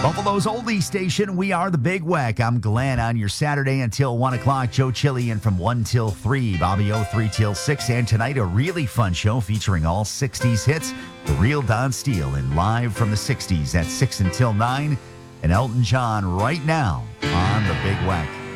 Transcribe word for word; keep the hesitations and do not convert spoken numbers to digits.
Buffalo's oldie station, we are the Big Weck. I'm Glenn on your Saturday until one o'clock. Joe Chillian from one till three, Bobby O three till six. And tonight, a really fun show featuring all sixties hits. The real Don Steele and live from the sixties at six until nine. And Elton John right now on the Big Weck.